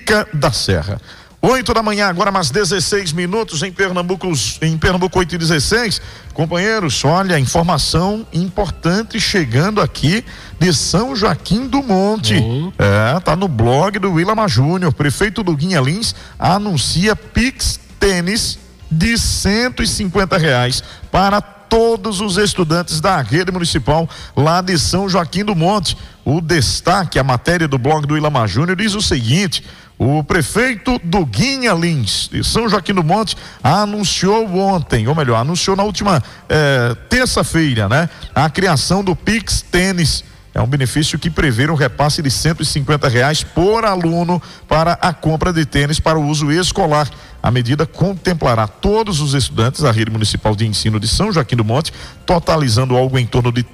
Bica da Serra. 8 da manhã, agora mais 16 minutos em Pernambuco 8h16. Companheiros, olha, informação importante chegando aqui de São Joaquim do Monte. Tá no blog do Willamar Júnior. Prefeito do Guinha Lins anuncia Pix Tênis de R$150 para todos os estudantes da rede municipal lá de São Joaquim do Monte. O destaque, a matéria do blog do Willamar Júnior diz o seguinte: o prefeito do Guinha Lins de São Joaquim do Monte anunciou ontem, ou melhor, anunciou na última terça-feira, né? A criação do Pix Tênis. É um benefício que prevê um repasse de R$150 por aluno para a compra de tênis para o uso escolar. A medida contemplará todos os estudantes da rede municipal de ensino de São Joaquim do Monte, totalizando algo em torno de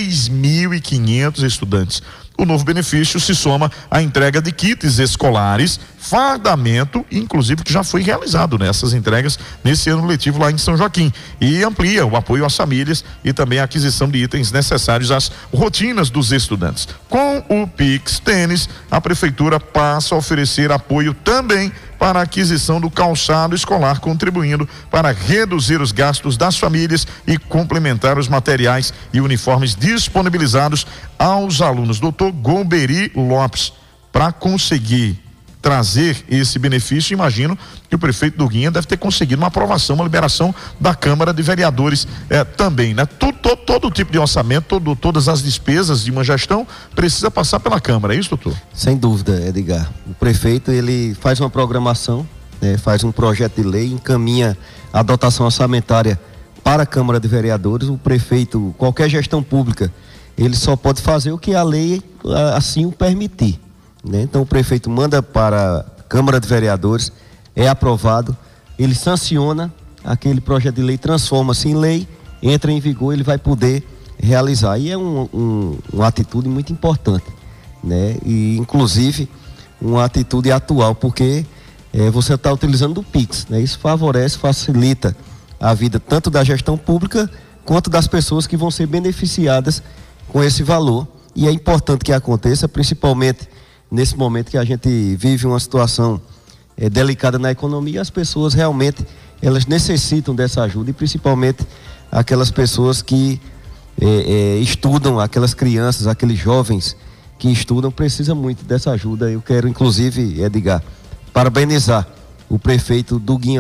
3.500 estudantes. O novo benefício se soma à entrega de kits escolares, fardamento, inclusive que já foi realizado nessas entregas nesse ano letivo lá em São Joaquim, e amplia o apoio às famílias e também a aquisição de itens necessários às rotinas dos estudantes. Com o Pix Tênis, a prefeitura passa a oferecer apoio também para a aquisição do calçado escolar, contribuindo para reduzir os gastos das famílias e complementar os materiais e uniformes disponibilizados aos alunos. Doutor Golbery Lopes, para conseguir trazer esse benefício, imagino que o prefeito do Guinha deve ter conseguido uma aprovação, uma liberação da Câmara de Vereadores também, né? Todo tipo de orçamento, todas as despesas de uma gestão precisa passar pela Câmara, é isso, doutor? Sem dúvida, Edgar. O prefeito, ele faz uma programação, faz um projeto de lei, encaminha a dotação orçamentária para a Câmara de Vereadores. O prefeito, qualquer gestão pública, ele só pode fazer o que a lei assim o permitir, né? Então o prefeito manda para a Câmara de Vereadores, é aprovado, ele sanciona aquele projeto de lei, transforma-se em lei, entra em vigor, ele vai poder realizar. E é uma atitude muito importante, né? E inclusive uma atitude atual, porque você está utilizando o Pix, né? Isso favorece, facilita a vida tanto da gestão pública quanto das pessoas que vão ser beneficiadas com esse valor. E é importante que aconteça, principalmente nesse momento que a gente vive uma situação delicada na economia. As pessoas realmente elas necessitam dessa ajuda, e principalmente aquelas pessoas que estudam, aquelas crianças, aqueles jovens que estudam, precisam muito dessa ajuda. Eu quero inclusive, Edgar, parabenizar o prefeito do Guinha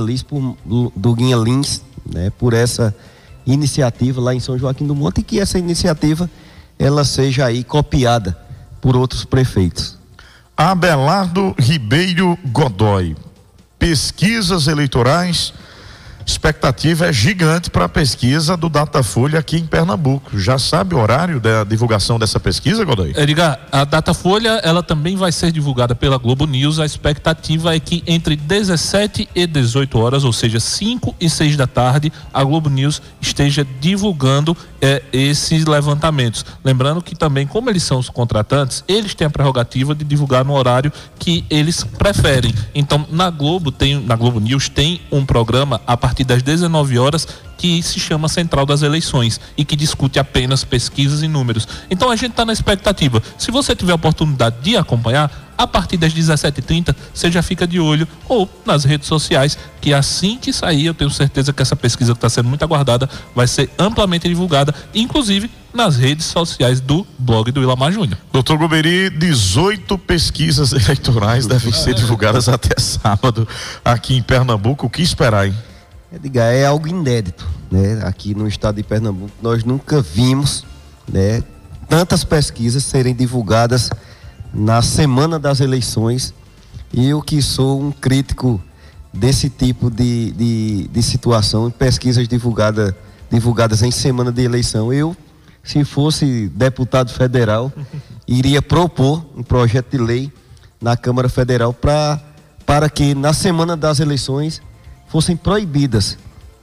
Lins, né, por essa iniciativa lá em São Joaquim do Monte, e que essa iniciativa ela seja aí copiada por outros prefeitos. Abelardo Ribeiro Godoy, pesquisas eleitorais, expectativa é gigante para a pesquisa do Datafolha aqui em Pernambuco. Já sabe o horário da divulgação dessa pesquisa, Godoy? Edgar, a Datafolha ela também vai ser divulgada pela Globo News. A expectativa é que entre 17 e 18 horas, ou seja, 5 e 6 da tarde, a Globo News esteja divulgando esses levantamentos. Lembrando que também, como eles são os contratantes, eles têm a prerrogativa de divulgar no horário que eles preferem. Então, na Globo News tem um programa a partir das 19 horas que se chama Central das Eleições e que discute apenas pesquisas e números. Então a gente está na expectativa. Se você tiver a oportunidade de acompanhar, a partir das 17h30, você já fica de olho ou nas redes sociais, que assim que sair, eu tenho certeza que essa pesquisa que está sendo muito aguardada vai ser amplamente divulgada, inclusive nas redes sociais do blog do Willamar Júnior. Doutor Golbery, 18 pesquisas eleitorais devem ser divulgadas até sábado aqui em Pernambuco. O que esperar, hein? Edgar, é algo inédito, né? Aqui no estado de Pernambuco nós nunca vimos, né, tantas pesquisas serem divulgadas na semana das eleições. E eu, que sou um crítico desse tipo de situação, pesquisas divulgadas em semana de eleição, eu, se fosse deputado federal, iria propor um projeto de lei na Câmara Federal para que na semana das eleições fossem proibidas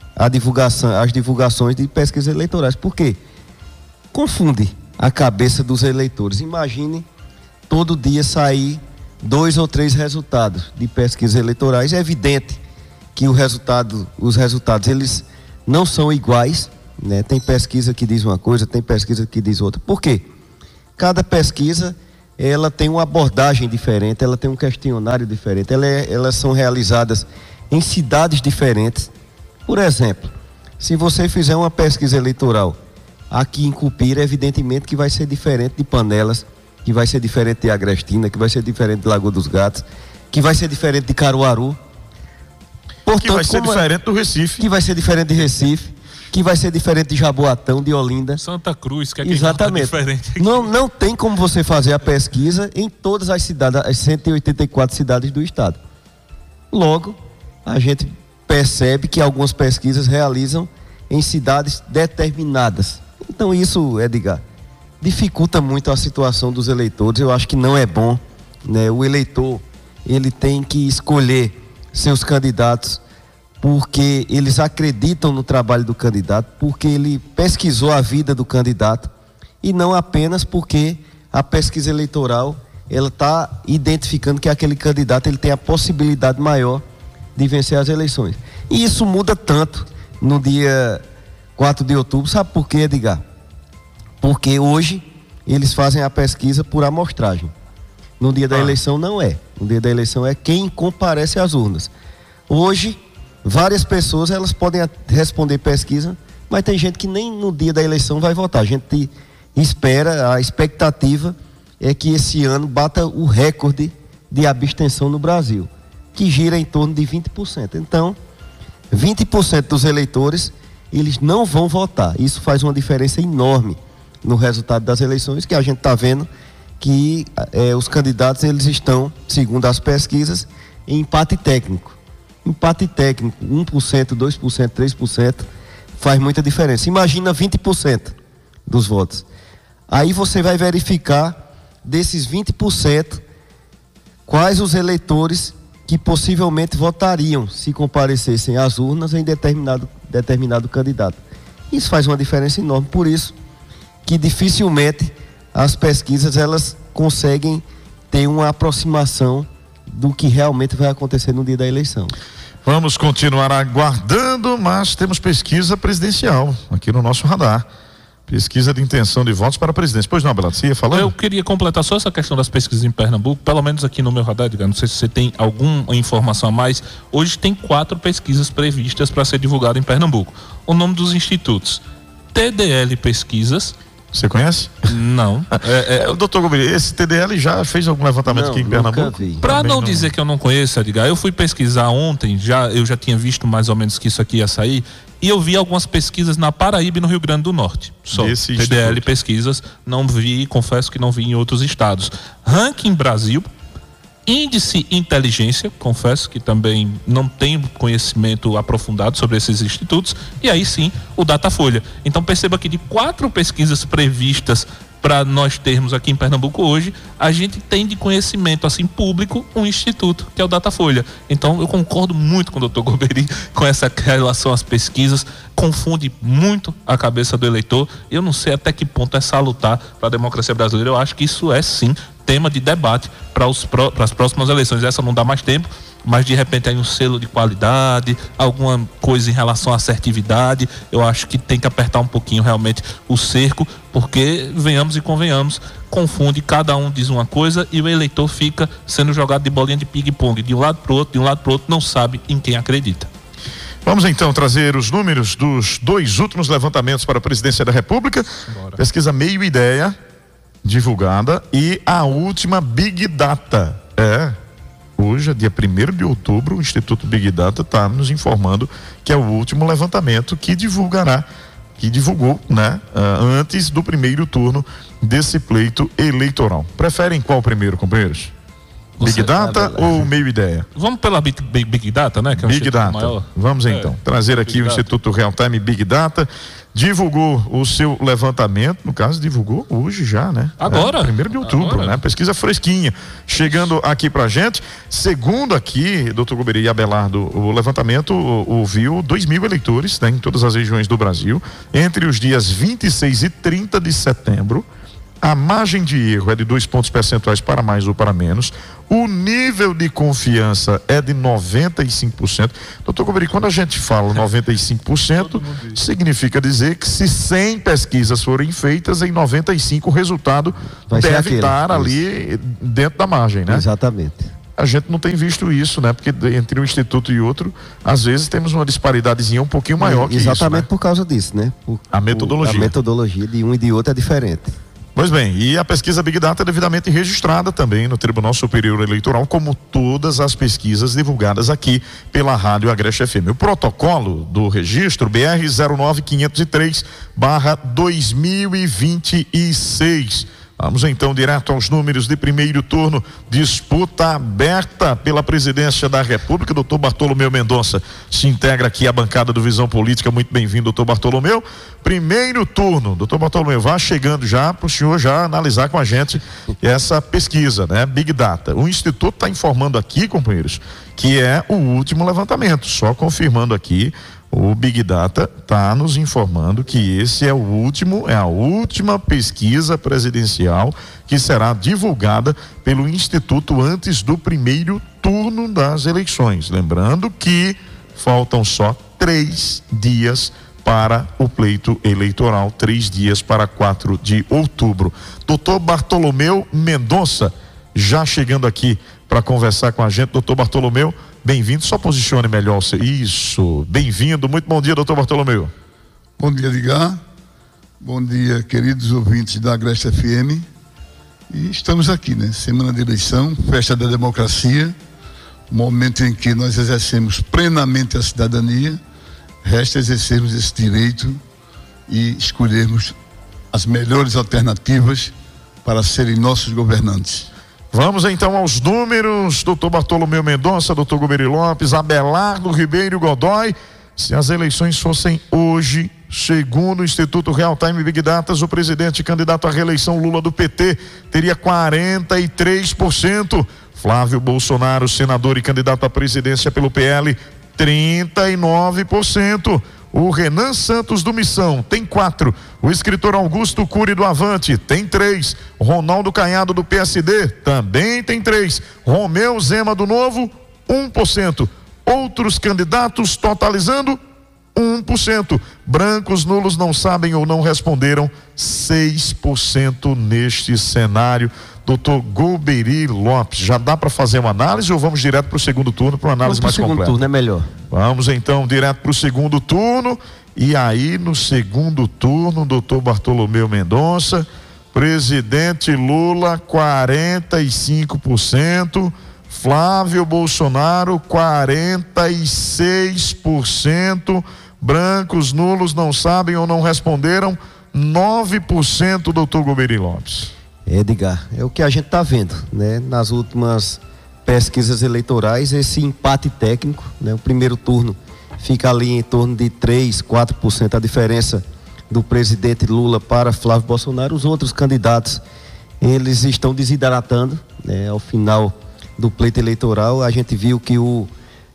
as divulgações de pesquisas eleitorais. Por quê? Confunde a cabeça dos eleitores. Imagine todo dia sair 2 ou 3 resultados de pesquisas eleitorais. É evidente que os resultados eles não são iguais, né? Tem pesquisa que diz uma coisa, tem pesquisa que diz outra. Por quê? Cada pesquisa ela tem uma abordagem diferente, ela tem um questionário diferente, elas são realizadas em cidades diferentes. Por exemplo, se você fizer uma pesquisa eleitoral aqui em Cupira, evidentemente que vai ser diferente de Panelas, que vai ser diferente de Agrestina, que vai ser diferente de Lagoa dos Gatos, que vai ser diferente de Caruaru. Portanto, que vai ser diferente do Recife. Que vai ser diferente de Recife, que vai ser diferente de Jaboatão, de Olinda. Santa Cruz, que é exatamente. Diferente aqui. Não tem como você fazer a pesquisa em todas as cidades, as 184 cidades do estado. Logo, a gente percebe que algumas pesquisas realizam em cidades determinadas. Então isso, Edgar, dificulta muito a situação dos eleitores. Eu acho que não é bom, né? O eleitor, ele tem que escolher seus candidatos porque eles acreditam no trabalho do candidato, porque ele pesquisou a vida do candidato e não apenas porque a pesquisa eleitoral ela está identificando que aquele candidato ele tem a possibilidade maior de vencer as eleições. E isso muda tanto no dia 4 de outubro. Sabe por quê, Edgar? Porque hoje eles fazem a pesquisa por amostragem. No dia da eleição não é. No dia da eleição é quem comparece às urnas. Hoje, várias pessoas elas podem responder pesquisa, mas tem gente que nem no dia da eleição vai votar. A gente espera, a expectativa é que esse ano bata o recorde de abstenção no Brasil, que gira em torno de 20%. Então, 20% dos eleitores, eles não vão votar. Isso faz uma diferença enorme no resultado das eleições, que a gente está vendo que os candidatos eles estão, segundo as pesquisas, em empate técnico. Empate técnico, 1%, 2%, 3%, faz muita diferença. Imagina 20% dos votos. Aí você vai verificar desses 20%, quais os eleitores que possivelmente votariam se comparecessem às urnas em determinado candidato. Isso faz uma diferença enorme. Por isso que dificilmente as pesquisas elas conseguem ter uma aproximação do que realmente vai acontecer no dia da eleição. Vamos continuar aguardando, mas temos pesquisa presidencial aqui no nosso radar. Pesquisa de intenção de votos para a presidência. Pois não, Abelardo, você ia falando? Eu queria completar só essa questão das pesquisas em Pernambuco, pelo menos aqui no meu radar, Edgar, não sei se você tem alguma informação a mais. Hoje tem 4 pesquisas previstas para ser divulgada em Pernambuco. O nome dos institutos: TDL Pesquisas. Você conhece? Não. O doutor Gobiri, esse TDL já fez algum levantamento aqui em Pernambuco? Para não dizer que eu não conheço, Edgar, eu fui pesquisar ontem, eu já tinha visto mais ou menos que isso aqui ia sair, e eu vi algumas pesquisas na Paraíba e no Rio Grande do Norte. Só esse TDL instituto. Pesquisas, não vi, confesso que não vi em outros estados. Ranking Brasil, Índice Inteligência, confesso que também não tenho conhecimento aprofundado sobre esses institutos, e aí sim o Datafolha. Então perceba que de 4 pesquisas previstas para nós termos aqui em Pernambuco hoje, a gente tem de conhecimento assim público um instituto, que é o Datafolha. Então eu concordo muito com o Dr. Goberi com essa relação às pesquisas, confunde muito a cabeça do eleitor. Eu não sei até que ponto é salutar para a democracia brasileira. Eu acho que isso é sim tema de debate para as próximas eleições. Essa não dá mais tempo, mas de repente aí um selo de qualidade, alguma coisa em relação à assertividade. Eu acho que tem que apertar um pouquinho realmente o cerco, porque venhamos e convenhamos, confunde, cada um diz uma coisa e o eleitor fica sendo jogado de bolinha de ping-pong, de um lado para o outro, não sabe em quem acredita. Vamos então trazer os números dos 2 últimos levantamentos para a presidência da República. Bora. Pesquisa Meio Ideia divulgada e a última Big Data. Hoje, dia 1º de outubro, o Instituto Big Data está nos informando que é o último levantamento que divulgou, né, antes do primeiro turno desse pleito eleitoral. Preferem qual primeiro, companheiros? Big Data ou Meio Ideia? Vamos pela Big Data, né? Que é Big Data. Maior. Vamos então trazer aqui o Instituto Real Time Big Data. Divulgou o seu levantamento, no caso, divulgou hoje já, né? Agora. 1º de outubro, agora, né? Pesquisa fresquinha, chegando aqui pra gente. Segundo aqui, doutor Goberi e Abelardo, o levantamento ouviu 2.000 eleitores, né, em todas as regiões do Brasil, entre os dias 26 e 30 de setembro. a margem de erro é de 2 pontos percentuais para mais ou para menos, o nível de confiança é de 95%. Doutor Goberi, quando a gente fala 95%, significa dizer que se 100 pesquisas forem feitas, em 95 o resultado deve estar ali dentro da margem, né? Exatamente. A gente não tem visto isso, né? Porque entre um instituto e outro, às vezes temos uma disparidadezinha um pouquinho maior que isso, exatamente, né? Por causa disso, né? A metodologia. A metodologia de um e de outro é diferente. Pois bem, e a pesquisa Big Data é devidamente registrada também no Tribunal Superior Eleitoral, como todas as pesquisas divulgadas aqui pela Rádio Agreste FM. O protocolo do registro BR 09503/2026. Vamos então direto aos números de primeiro turno. Disputa aberta pela presidência da República. Doutor Bartolomeu Mendonça se integra aqui à bancada do Visão Política. Muito bem-vindo, doutor Bartolomeu. Primeiro turno, doutor Bartolomeu, vá chegando já para o senhor já analisar com a gente essa pesquisa, né? Big Data. O Instituto está informando aqui, companheiros, que é o último levantamento. Só confirmando aqui. O Big Data está nos informando que esse é a última pesquisa presidencial que será divulgada pelo Instituto antes do primeiro turno das eleições. Lembrando que faltam só 3 dias para o pleito eleitoral, 3 dias para 4 de outubro. Doutor Bartolomeu Mendonça, já chegando aqui para conversar com a gente. Doutor Bartolomeu, bem-vindo, só posicione melhor. Isso, bem-vindo, muito bom dia, doutor Bartolomeu. Bom dia, Edgar. Bom dia, queridos ouvintes da Agreste FM. E estamos aqui, né? Semana de eleição, festa da democracia, momento em que nós exercemos plenamente a cidadania. Resta exercermos esse direito e escolhermos as melhores alternativas para serem nossos governantes. Vamos então aos números, doutor Bartolomeu Mendonça, doutor Goberi Lopes, Abelardo Ribeiro Godoy. Se as eleições fossem hoje, segundo o Instituto Real Time Big Data, o presidente candidato à reeleição Lula do PT teria 43%. Flávio Bolsonaro, senador e candidato à presidência pelo PL, 39%. O Renan Santos do Missão tem 4. O escritor Augusto Cury do Avante tem 3. Ronaldo Caiado do PSD também tem 3. Romeu Zema do Novo, 1%. Outros candidatos totalizando 1%. Brancos, nulos, não sabem ou não responderam, 6% neste cenário. Doutor Goberi Lopes, já dá para fazer uma análise ou vamos direto para o segundo turno para uma análise mais completa? O segundo turno é melhor. Vamos então direto para o segundo turno. E aí no segundo turno, doutor Bartolomeu Mendonça, presidente Lula 45%, Flávio Bolsonaro 46%, brancos, nulos, não sabem ou não responderam 9%, doutor Goberi Lopes. Edgar, é o que a gente está vendo, né? Nas últimas pesquisas eleitorais, esse empate técnico, né? O primeiro turno fica ali em torno de 3, 4% a diferença do presidente Lula para Flávio Bolsonaro. Os outros candidatos, eles estão desidratando, né? Ao final do pleito eleitoral, a gente viu que o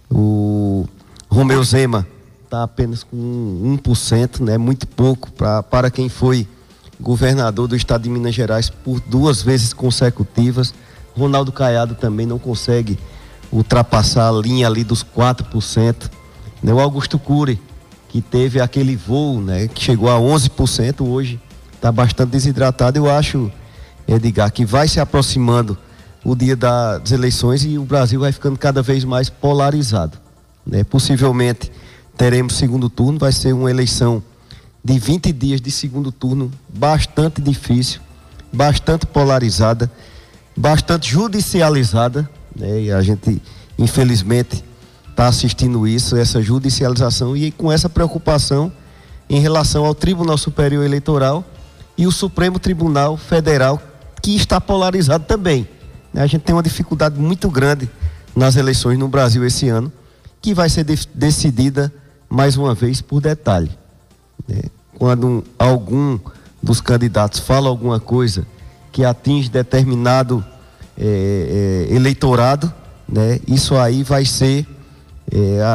Romeu Zema está apenas com 1%, né? Muito pouco para quem foi governador do estado de Minas Gerais por 2 vezes consecutivas. Ronaldo Caiado também não consegue ultrapassar a linha ali dos 4%. Né? O Augusto Cury, que teve aquele voo, né, que chegou a 11%, hoje está bastante desidratado. Eu acho, Edgar, que vai se aproximando o dia das eleições e o Brasil vai ficando cada vez mais polarizado, né? Possivelmente teremos segundo turno, vai ser uma eleição de 20 dias de segundo turno bastante difícil, bastante polarizada, bastante judicializada, né? E a gente, infelizmente, está assistindo isso, essa judicialização e com essa preocupação em relação ao Tribunal Superior Eleitoral e o Supremo Tribunal Federal, que está polarizado também. A gente tem uma dificuldade muito grande nas eleições no Brasil esse ano, que vai ser decidida mais uma vez por detalhe, né? Quando algum dos candidatos fala alguma coisa que atinge determinado eleitorado, né? Isso aí vai ser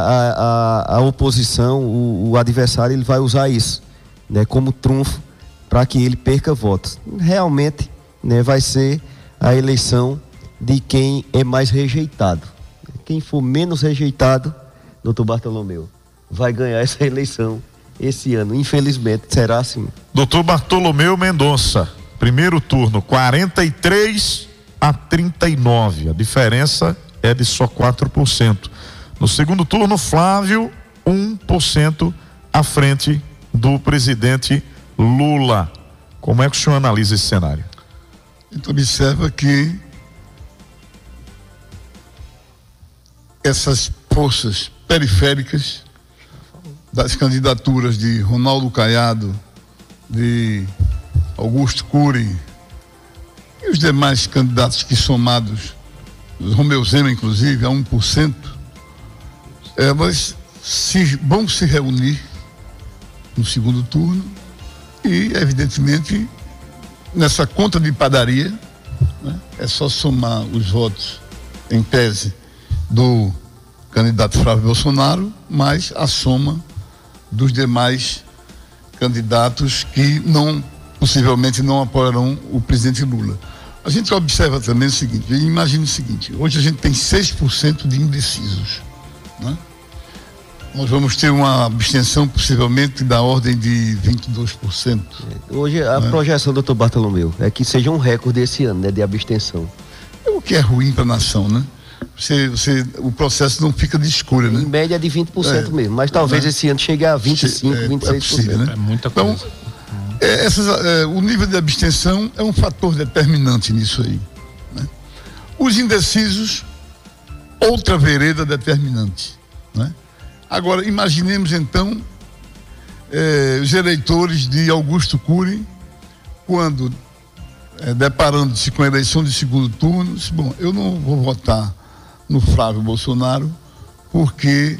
a oposição, o adversário, ele vai usar isso, né? Como trunfo para que ele perca votos. Realmente, né, vai ser a eleição de quem é mais rejeitado. Quem for menos rejeitado, doutor Bartolomeu, vai ganhar essa eleição esse ano. Infelizmente, será assim. Doutor Bartolomeu Mendonça, primeiro turno, 43-39. A diferença é de só 4%. No segundo turno, Flávio, 1% à frente do presidente Lula. Como é que o senhor analisa esse cenário? A gente observa que essas forças periféricas das candidaturas de Ronaldo Caiado, de Augusto Cury e os demais candidatos que somados, Romeu Zema inclusive, a 1%, elas vão se reunir no segundo turno e, evidentemente, nessa conta de padaria, né, é só somar os votos, em tese, do candidato Flávio Bolsonaro, mais a soma dos demais candidatos que possivelmente não apoiarão o presidente Lula. A gente observa também o seguinte, imagine o seguinte, hoje a gente tem 6% de indecisos, né? Nós vamos ter uma abstenção possivelmente da ordem de 22%. Hoje a projeção, doutor Bartolomeu, é que seja um recorde esse ano, né, de abstenção. O que é ruim para a nação, né? O processo não fica de escolha, né? Em média de 20% mesmo, mas talvez esse ano chegue a 25%, 26%. Possível, né? É muita coisa. Então, o nível de abstenção é um fator determinante nisso aí, né? Os indecisos, outra vereda determinante, né? Agora, imaginemos então os eleitores de Augusto Cury, quando deparando-se com a eleição de segundo turno, disse, bom, eu não vou votar no Flávio Bolsonaro porque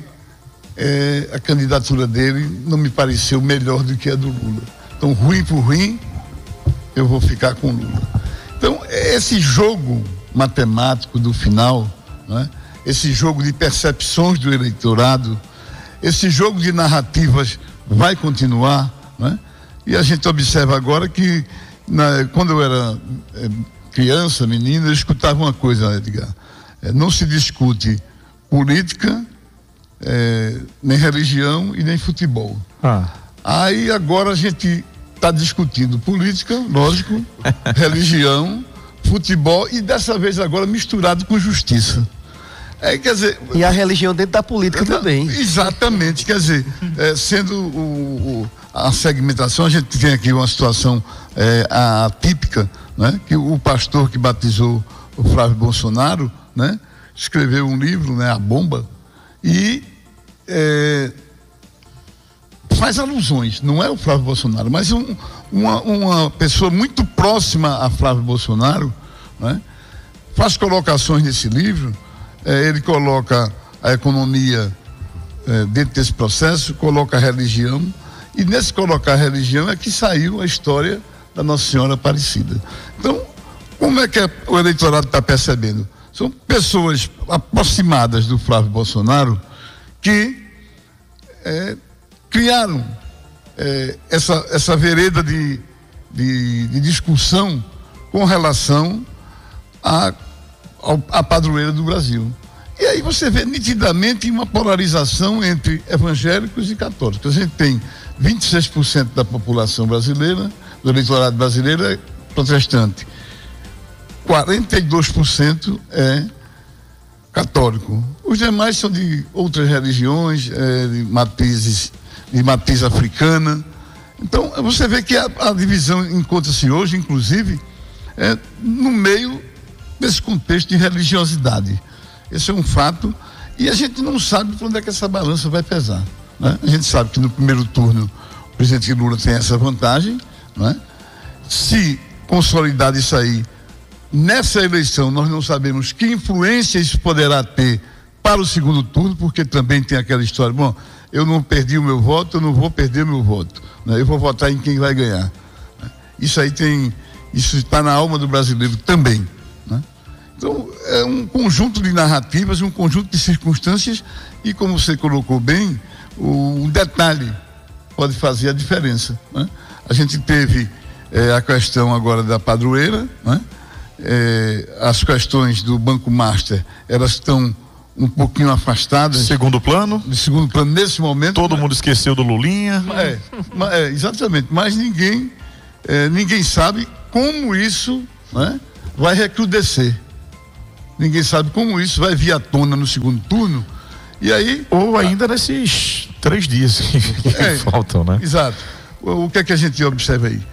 a candidatura dele não me pareceu melhor do que a do Lula. Então, ruim por ruim, eu vou ficar com o Lula. Então, esse jogo matemático do final, né? Esse jogo de percepções do eleitorado, esse jogo de narrativas vai continuar, né? E a gente observa agora que quando eu era criança, menino, eu escutava uma coisa, Edgar, não se discute política, nem religião e nem futebol. Aí agora a gente está discutindo política, lógico, religião, futebol e dessa vez agora misturado com justiça. Quer dizer, e a religião dentro da política também. Exatamente, quer dizer, sendo a segmentação, a gente tem aqui uma situação atípica, né? Que o pastor que batizou o Flávio Bolsonaro, né? Escreveu um livro, né? A Bomba, e faz alusões, não é o Flávio Bolsonaro, mas uma pessoa muito próxima a Flávio Bolsonaro, né? Faz colocações nesse livro. Ele coloca a economia dentro desse processo, coloca a religião, e nesse colocar a religião é que saiu a história da Nossa Senhora Aparecida. Então, como é que o eleitorado está percebendo? São pessoas aproximadas do Flávio Bolsonaro que criaram essa vereda de discussão com relação a padroeira do Brasil. E aí você vê nitidamente uma polarização entre evangélicos e católicos. A gente tem 26% da população brasileira, do eleitorado brasileiro é protestante, 42% é católico. Os demais são de outras religiões, de matriz africana. Então você vê que a divisão encontra-se hoje, inclusive, no meio desse contexto de religiosidade. Esse é um fato e a gente não sabe para onde é que essa balança vai pesar, né? A gente sabe que no primeiro turno o presidente Lula tem essa vantagem, né? Se consolidar isso aí, nessa eleição nós não sabemos que influência isso poderá ter para o segundo turno, porque também tem aquela história, bom, eu não perdi o meu voto, eu não vou perder o meu voto, né? Eu vou votar em quem vai ganhar. Isso está na alma do brasileiro também, né? Então, é um conjunto de narrativas, um conjunto de circunstâncias e, como você colocou bem, um detalhe pode fazer a diferença, né? A gente teve a questão agora da padroeira, né? As questões do Banco Master, elas estão um pouquinho afastadas. Segundo plano? De segundo plano, nesse momento. Todo mundo esqueceu do Lulinha. Exatamente, mas ninguém sabe como isso, né, vai recrudescer. Ninguém sabe como isso vai vir à tona no segundo turno. E aí. Ou ainda nesses 3 dias que faltam, né? Exato. O que é que a gente observa aí?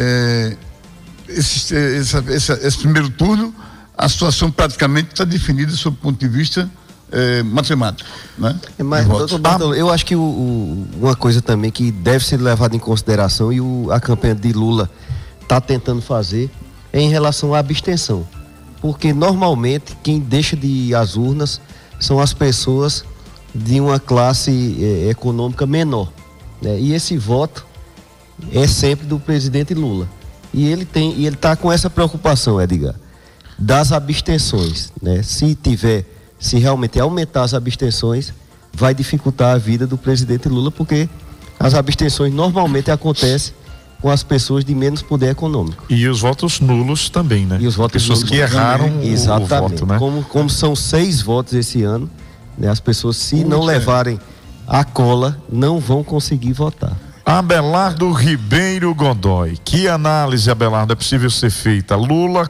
Esse primeiro turno, a situação praticamente está definida sob o ponto de vista matemático, né? Mas, doutor Bartolomeu, eu acho que uma coisa também que deve ser levada em consideração e a campanha de Lula está tentando fazer é em relação à abstenção. Porque normalmente quem deixa de ir às urnas são as pessoas de uma classe econômica menor, né? E esse voto é sempre do presidente Lula. E ele está com essa preocupação, Edgar, das abstenções, né? Se realmente aumentar as abstenções, vai dificultar a vida do presidente Lula, porque as abstenções normalmente acontecem com as pessoas de menos poder econômico. E os votos nulos também, né? E os votos pessoas nulos que erraram o voto, né? Como são 6 votos esse ano, né? As pessoas, se não levarem a cola, não vão conseguir votar. Abelardo Ribeiro Godoy. Que análise, Abelardo, é possível ser feita? Lula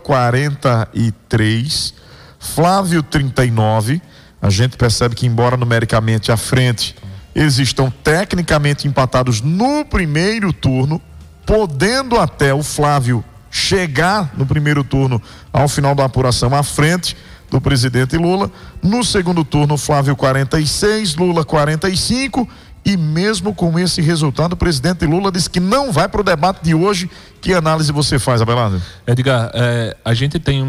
43, Flávio 39. A gente percebe que, embora numericamente à frente, eles estão tecnicamente empatados no primeiro turno, podendo até o Flávio chegar no primeiro turno ao final da apuração à frente do presidente Lula. No segundo turno, Flávio 46, Lula 45. E mesmo com esse resultado, o presidente Lula disse que não vai para o debate de hoje. Que análise você faz, Abelardo? Edgar, a gente tem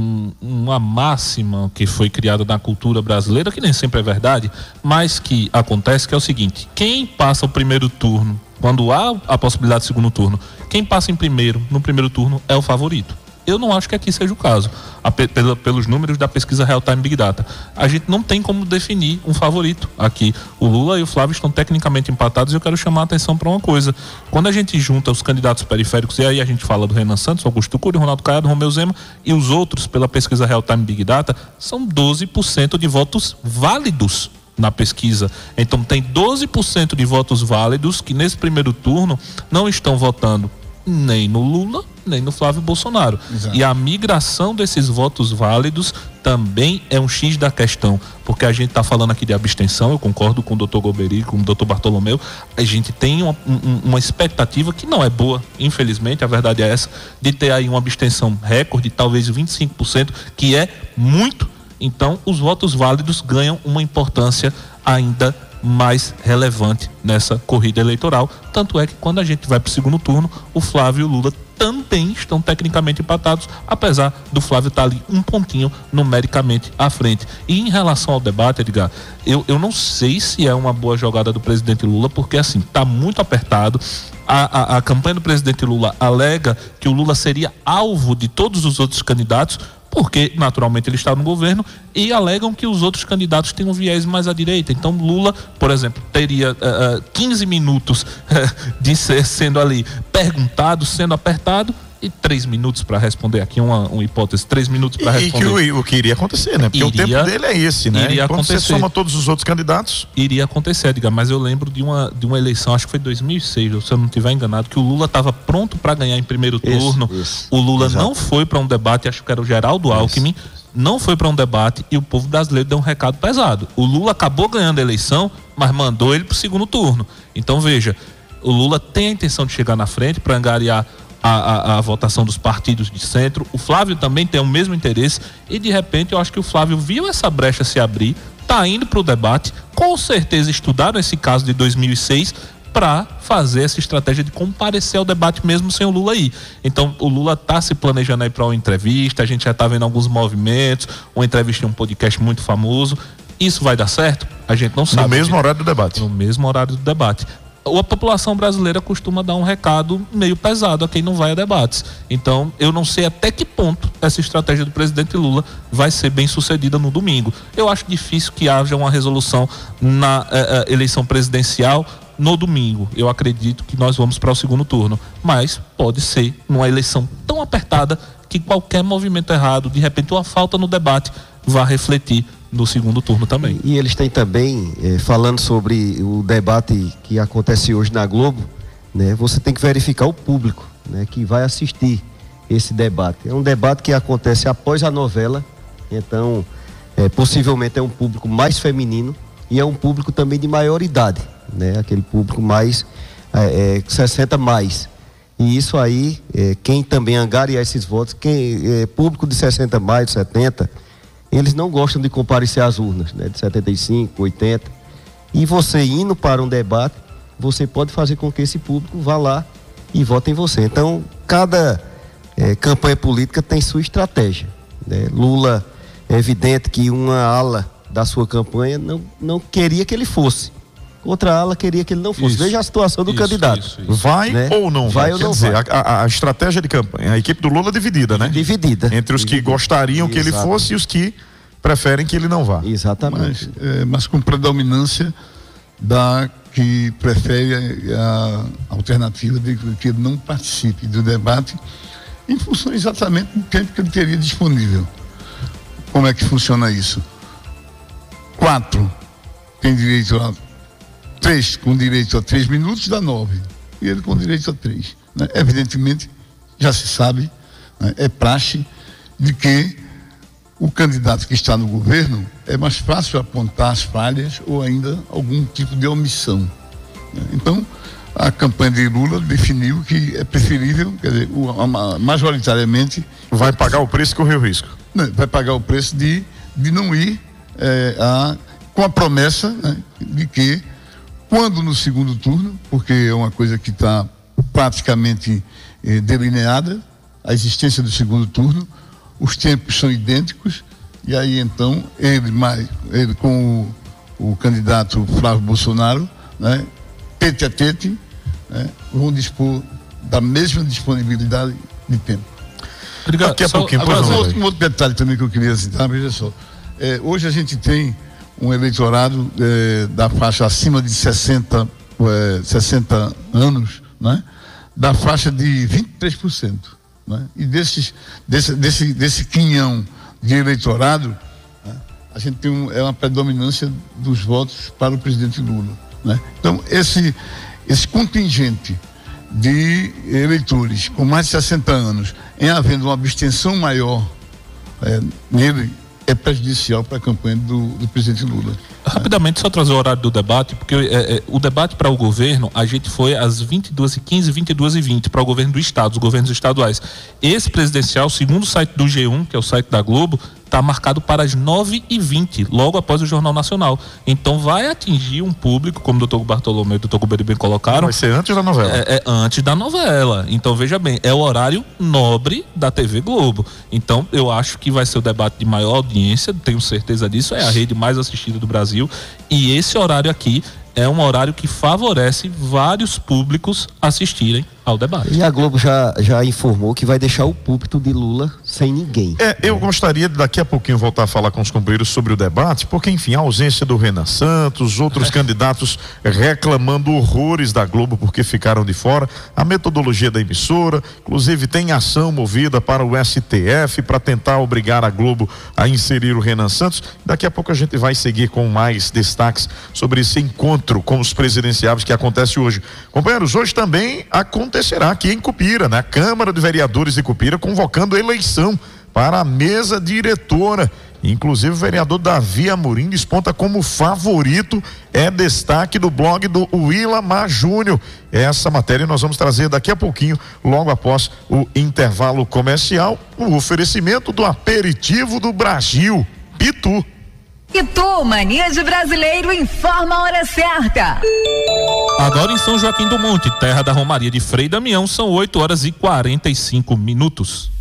uma máxima que foi criada na cultura brasileira, que nem sempre é verdade, mas que acontece, que é o seguinte: quem passa o primeiro turno, quando há a possibilidade de segundo turno, quem passa no primeiro turno é o favorito. Eu não acho que aqui seja o caso, pelos números da pesquisa Real Time Big Data. A gente não tem como definir um favorito aqui. O Lula e o Flávio estão tecnicamente empatados, e eu quero chamar a atenção para uma coisa. Quando a gente junta os candidatos periféricos, e aí a gente fala do Renan Santos, Augusto Cury, Ronaldo Caiado, Romeu Zema, e os outros, pela pesquisa Real Time Big Data, são 12% de votos válidos na pesquisa. Então tem 12% de votos válidos que nesse primeiro turno não estão votando nem no Lula, nem no Flávio Bolsonaro. Exato. E a migração desses votos válidos também é um X da questão, porque a gente está falando aqui de abstenção. Eu concordo com o doutor Golbery, com o doutor Bartolomeu. A gente tem uma expectativa que não é boa, infelizmente, a verdade é essa, de ter aí uma abstenção recorde, talvez 25%, que é muito. Então os votos válidos ganham uma importância ainda mais relevante nessa corrida eleitoral. Tanto é que quando a gente vai para o segundo turno, o Flávio e o Lula também estão tecnicamente empatados, apesar do Flávio estar ali um pontinho numericamente à frente. E em relação ao debate, Edgar, eu não sei se é uma boa jogada do presidente Lula, porque assim, está muito apertado. A campanha do presidente Lula alega que o Lula seria alvo de todos os outros candidatos, porque naturalmente ele está no governo, e alegam que os outros candidatos têm um viés mais à direita. Então Lula, por exemplo, teria 15 minutos de sendo ali perguntado, sendo apertado, e 3 minutos para responder. Aqui uma hipótese, 3 minutos para responder. E o que iria acontecer, né? Porque o tempo dele é esse, né? Iria Quando acontecer. você soma todos os outros candidatos. Iria acontecer, Edgar, mas eu lembro de uma eleição, acho que foi 2006, se eu não estiver enganado, que o Lula estava pronto para ganhar em primeiro turno. Isso. O Lula não foi para um debate, acho que era o Geraldo Alckmin, não foi para um debate, e o povo brasileiro deu um recado pesado. O Lula acabou ganhando a eleição, mas mandou ele para o segundo turno. Então veja, o Lula tem a intenção de chegar na frente para angariar a votação dos partidos de centro. O Flávio também tem o mesmo interesse, e de repente eu acho que o Flávio viu essa brecha se abrir, está indo para o debate, com certeza estudaram esse caso de 2006 para fazer essa estratégia de comparecer ao debate mesmo sem o Lula ir. Então o Lula está se planejando aí para uma entrevista, a gente já está vendo alguns movimentos, uma entrevista em um podcast muito famoso. Isso vai dar certo? A gente não sabe. No mesmo horário do debate. No mesmo horário do debate. A população brasileira costuma dar um recado meio pesado a quem não vai a debates. Então, eu não sei até que ponto essa estratégia do presidente Lula vai ser bem sucedida no domingo. Eu acho difícil que haja uma resolução na eleição presidencial no domingo. Eu acredito que nós vamos para o segundo turno, mas pode ser numa eleição tão apertada que qualquer movimento errado, de repente uma falta no debate, vá refletir no segundo turno também. E eles têm também, falando sobre o debate que acontece hoje na Globo, né, você tem que verificar o público, né, que vai assistir esse debate. É um debate que acontece após a novela, então possivelmente é um público mais feminino e é um público também de maior idade, né, aquele público mais 60 mais. E isso aí, quem também angariar esses votos, público de 60 mais, 70, eles não gostam de comparecer às urnas, né, de 75, 80. E você indo para um debate, você pode fazer com que esse público vá lá e vote em você. Então, cada campanha política tem sua estratégia, né? Lula, é evidente que uma ala da sua campanha não queria que ele fosse. Outra ala queria que ele não fosse. Veja a situação do candidato. Isso. Vai, né? Ou não vai? Quer dizer, a estratégia de campanha, a equipe do Lula é dividida, né? Dividida. Entre os que gostariam que ele fosse e os que preferem que ele não vá. Exatamente. Mas com predominância da que prefere a alternativa de que ele não participe do debate em função exatamente do tempo que ele teria disponível. Como é que funciona isso? 4 tem direito a 3 com direito a 3 minutos dá 9 e ele com direito a 3, né? Evidentemente já se sabe, né? É praxe de que o candidato que está no governo é mais fácil apontar as falhas ou ainda algum tipo de omissão, né? Então a campanha de Lula definiu que é preferível, quer dizer, majoritariamente vai pagar o preço e correr o risco, né? Vai pagar o preço de não ir com a promessa, né, de que quando no segundo turno, porque é uma coisa que está praticamente delineada, a existência do segundo turno, os tempos são idênticos, e aí então ele com o candidato Flávio Bolsonaro, né, tete a tete, né, vão dispor da mesma disponibilidade de tempo. Obrigado. Daqui a pouquinho. Agora, um outro detalhe também que eu queria citar, veja só, hoje a gente tem um eleitorado da faixa acima de 60 anos, né? Da faixa de 23%, né? E desse quinhão de eleitorado, né? A gente tem uma predominância dos votos para o presidente Lula, né? Então esse contingente de eleitores com mais de 60 anos, em havendo uma abstenção maior nele, é prejudicial para a campanha do presidente Lula. Rapidamente, só trazer o horário do debate, porque o debate para o governo, a gente foi às 22h15, 22h20 para o governo do estado, os governos estaduais. Esse presidencial, segundo o site do G1, que é o site da Globo, está marcado para as 9h20, logo após o Jornal Nacional. Então vai atingir um público, como o doutor Bartolomeu e o doutor Guberi bem colocaram. Vai ser antes da novela. Antes da novela. Então veja bem, é o horário nobre da TV Globo. Então eu acho que vai ser o debate de maior audiência, tenho certeza disso, é a rede mais assistida do Brasil. E esse horário aqui é um horário que favorece vários públicos assistirem ao debate. E a Globo já informou que vai deixar o púlpito de Lula sem ninguém. Eu gostaria de daqui a pouquinho voltar a falar com os companheiros sobre o debate, porque enfim, a ausência do Renan Santos, outros candidatos reclamando horrores da Globo porque ficaram de fora, a metodologia da emissora, inclusive tem ação movida para o STF para tentar obrigar a Globo a inserir o Renan Santos. Daqui a pouco a gente vai seguir com mais destaques sobre esse encontro com os presidenciáveis que acontece hoje. Companheiros, hoje também acontecerá aqui em Cupira, né? A Câmara de Vereadores de Cupira convocando eleição para a mesa diretora. Inclusive o vereador Davi Amorim desponta como favorito, é destaque do blog do Willamar Júnior. Essa matéria nós vamos trazer daqui a pouquinho, logo após o intervalo comercial, o oferecimento do aperitivo do Brasil, Pitu. Pitu, mania de brasileiro, informa a hora certa. Agora em São Joaquim do Monte, terra da Romaria de Frei Damião, são 8h45.